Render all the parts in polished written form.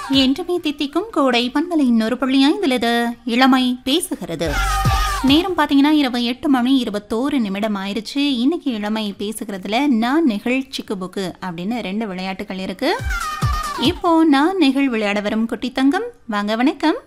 என்றுமே தித்திக்கும் கோடை பண்பலை இன்னொரு புள்ளியாய்ந்துள்ளது இளமை பேசுகிறது. நேரம் பார்த்தீங்கன்னா இரவு 8:21 ஆயிடுச்சு. இன்னைக்கு இளமை பேசுகிறதுல நான் நிகழ்ச்சிக்கு புக்கு அப்படின்னு 2 விளையாட்டுகள் இருக்கு. இப்போ நான் நிகழ் விளையாட வரும் குட்டி தங்கம் வாங்க. வணக்கம்.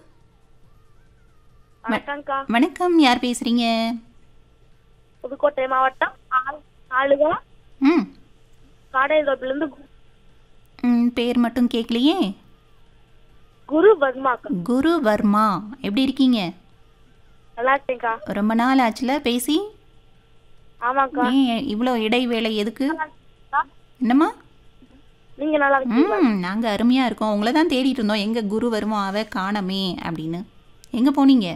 வணக்கம், யார் பேசுறீங்க? புதுக்கோட்டை மாவட்டம் ஆளுகா காடையிலிருந்து. பேர் மட்டும் கேட்கலையே. குரு வர்மா. குரு வர்மா, எப்படி இருக்கீங்க? நல்லா இருக்கேன்க்கா. ரொம்ப நாள் ஆச்சுல பேசி. ஆமாக்கா. ஏன் இவ்வளோ இடைவேளை எதுக்கு? என்னம்மா? நீங்க நல்லா இருக்கீங்களா? நாங்கள் அருமையாக இருக்கோம். உங்களை தான் தேடிட்டு இருந்தோம், எங்கே குரு வருமாவை காணமே அப்படின்னு. எங்கே போனீங்க?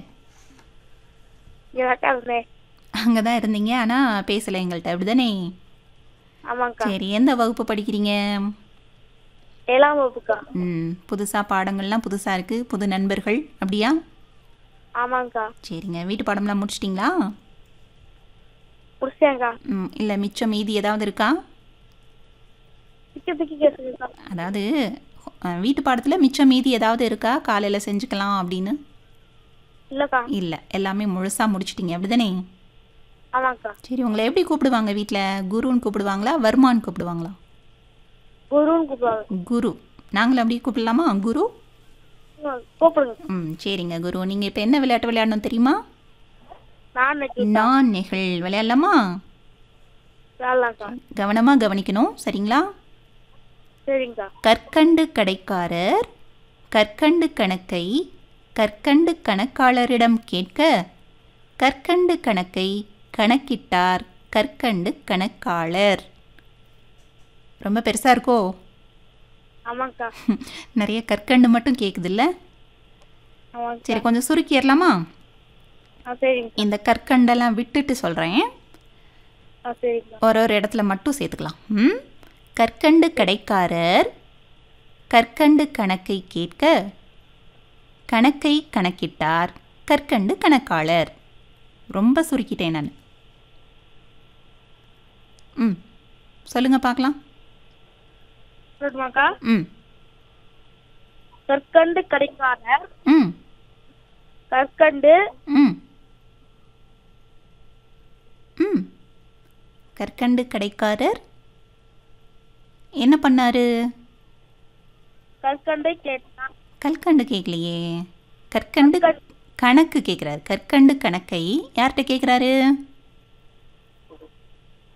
அங்கே தான் இருந்தீங்க, ஆனால் பேசலை எங்கள்கிட்ட, அப்படிதானே? ஆமாக்கா. சரி, எந்த வகுப்பு படிக்கிறீங்க? 7ஆம் வகுப்புக்கா. புதுசாக பாடங்கள்லாம் புதுசாக இருக்குது, புது நண்பர்கள் அப்படியா? ஆமாங்கக்கா. சரிங்க, வீட்டு பாடம்லாம் முடிச்சிட்டிங்களா? முடிச்சேன்க்கா. இல்லை மிச்சம் மீதி ஏதாவது இருக்கா? அதாவது வீட்டு பாடத்தில் மிச்சம் மீதி ஏதாவது இருக்கா, காலையில் செஞ்சுக்கலாம் அப்படின்னு? இல்லைக்கா. இல்லை, எல்லாமே முழுசாக முடிச்சிட்டிங்க அப்படிதானே? ஆமாக்கா. சரி, உங்களை எப்படி கூப்பிடுவாங்க வீட்டில்? குருன்னு கூப்பிடுவாங்களா, வர்மான்னு கூப்பிடுவாங்களா? குருன்னு கூப்பிடுவாங்க. குரு. நாங்களும் அப்படியே கூப்பிடலாமா, குரு? கூப்பிடுங்க. சரிங்க குரு. நீங்கள் இப்போ என்ன விளையாட்டு விளையாடணும் தெரியுமா? நான் நெகிழ் விளையாடலாமா? கவனமாக கவனிக்கணும், சரிங்களா? சரிங்கக்கா. கற்கண்டு கடைக்காரர் கற்கண்டு கணக்கை கற்கண்டு கணக்காளரிடம் கேட்க கற்கண்டு கணக்கை கணக்கிட்டார் கற்கண்டு கணக்காளர். ரொம்ப பெருசாக இருக்கோ? ஆமாக்கா. நிறைய கற்கண்டு மட்டும் கேட்குதுல்ல? சரி, கொஞ்சம் சுருக்கிடலாமா? இந்த கற்கண்டெல்லாம் விட்டுட்டு சொல்கிறேன், ஒரு இடத்துல மட்டும் சேர்த்துக்கலாம். கற்கண்டு கடைக்காரர் கற்கண்டு கணக்கை கேட்க கணக்கை கணக்கிட்டார் கற்கண்டு கணக்காளர். ரொம்ப சுருக்கிட்டேன் நான். சொல்லுங்க பார்க்கலாம். கற்கண்டு கடைக்காரர் கற்கண்டு கற்கண்டு கடைக்காரர் என்ன பண்ணாரு? கற்கண்டை கேட்டார். கற்கண்டு கேட்கலையே, கற்கண்டு கணக்கு கேட்குறாரு. கற்கண்டு கணக்கை யார்கிட்ட கேட்குறாரு?